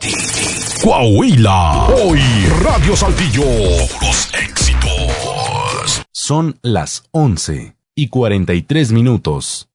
Coahuila. Hoy Radio Saltillo. Puros éxitos. Son las 11:43.